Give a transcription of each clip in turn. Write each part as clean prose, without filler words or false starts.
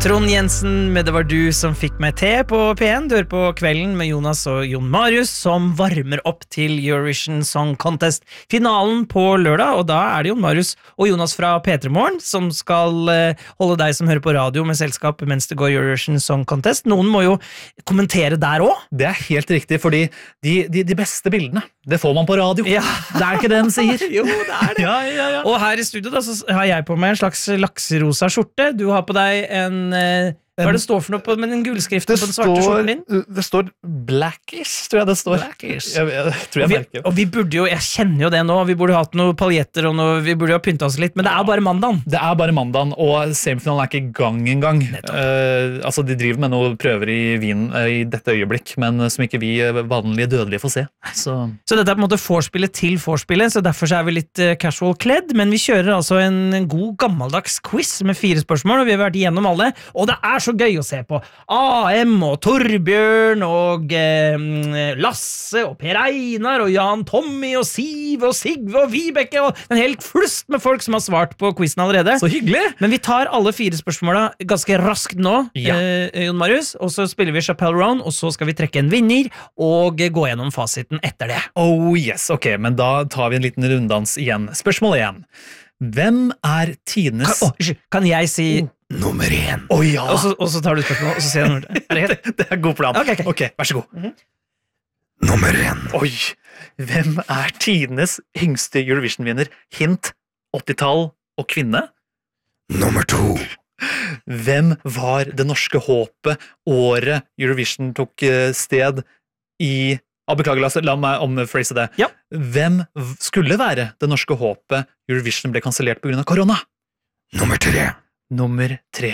Trond Jensen med Det var du som fikk meg til på P1. Du hører på Kvelden med Jonas og Jon Marius som varmer opp til Eurovision Song Contest finalen på lørdag, og da det Jon Marius og Jonas fra P3 Morgen som skal holde deg som hører på radio med selskap mens det går Eurovision Song Contest. Noen må jo kommentere der også. Det helt riktig, fordi de beste bildene, det får man på radio. Ja. Det ikke det den sier. Jo, det det. Ja. Og her i studio da, så har jeg på meg en slags lakserosa skjorte. Du har på deg en hva det står for noe på med den gullskriften på den svarte skjorten din? Det står Blackish, tror jeg det står. Blackish. Jeg tror jeg merker. Og vi burde jo, jeg kjenner jo det nå, vi burde hatt noen paljetter og noe, vi burde jo pynta oss litt, men det bare mandagen. Det bare mandagen, og semifinalen ikke i gang engang. Altså, de driver med noen prøver i Wien i dette øyeblikk, men som ikke vi vanlige dødelige får se. Så dette på en måte vorspielet til vorspielet, så derfor så vi litt casual kledd, men vi kjører altså en god gammeldags quiz med 4 spørsmål, og vi har vært igjennom alle, og det så gøy å se på. AM og Torbjørn og Lasse og Per Einar og Jan Tommy og Siv og Sigve og Vibeke og en helt flust med folk som har svart på quizen allerede. Så hyggelig! Men vi tar alle 4 spørsmåla ganske raskt nå, Jon Marius, og så spiller vi Chappelle Round, og så skal vi trekke en vinner og gå gjennom fasiten etter det. Oh yes, ok, men da tar vi en liten runddans igjen. Spørsmål 1. Hvem tidenes... Kan jeg si nummer 1? Ja. Og så tar du spørsmål, og så sier jeg nummer 1. Det helt? Det god plan. Ok, vær så god. Nummer 1. Oi, hvem tidenes yngste Eurovision-vinner? Hint, 80-tall og kvinne? Nummer 2. Hvem var det norske håpet året Eurovision tok sted i... beklager, la meg omfrase det. Ja. Hvem skulle være det norske håpet Eurovision ble kansellert på grunn av korona? Nummer 3. Nummer 3.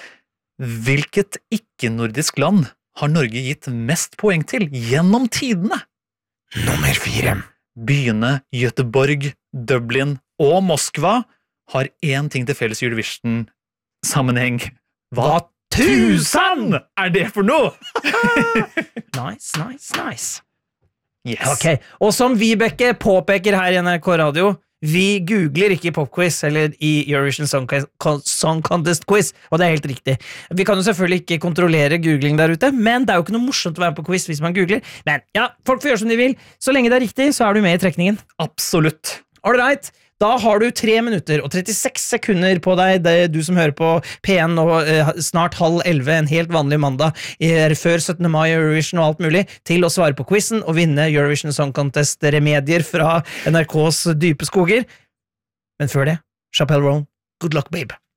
Hvilket ikke-nordisk land har Norge gitt mest poeng til gjennom tidene? Nummer 4. Byene Göteborg, Dublin og Moskva har én ting til felles Eurovision-sammenheng. Hva tusen det for noe? Nice. Yes. Ok, og som Vibeke påpeker her i NRK Radio, vi googler ikke i popquiz eller i Eurovision Song Contest quiz, og det helt riktig. Vi kan jo selvfølgelig ikke kontrollere googling der ute, men det jo ikke noe morsomt å være på quiz hvis man googler. Men ja, folk får gjøre som de vil. Så lenge det riktig, så du med i trekningen. Absolutt. All right. Da har du 3 minutter og 36 sekunder på deg, det du som hører på P1 nå, snart 10:30, en helt vanlig mandag, før 17. mai Eurovision og alt mulig, til å svare på quizen og vinne Eurovision Song Contest remedier fra NRKs dype skoger. Men før det, Chappelle Roan, good luck, babe.